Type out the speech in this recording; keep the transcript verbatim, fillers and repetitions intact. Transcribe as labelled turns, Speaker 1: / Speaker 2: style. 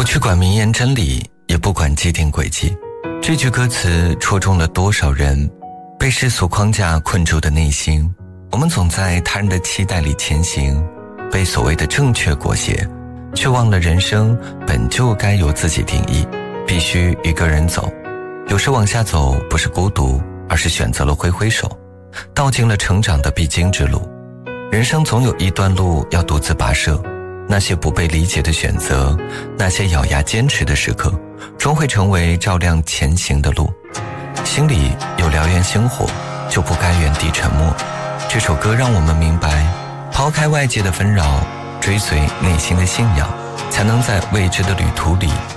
Speaker 1: 去管名言真理，也不管既定轨迹。这句歌词戳中了多少人被世俗框架困住的内心。我们总在他人的期待里前行，被所谓的正确裹挟，却忘了人生本就该由自己定义，必须一个人走。有时往下走不是孤独，而是选择了挥挥手，道尽了成长的必经之路。人生总有一段路要独自跋涉，那些不被理解的选择，那些咬牙坚持的时刻，终会成为照亮前行的路。心里有燎原星火，就不该原地沉默。这首歌让我们明白，抛开外界的纷扰，追随内心的信仰，才能在未知的旅途里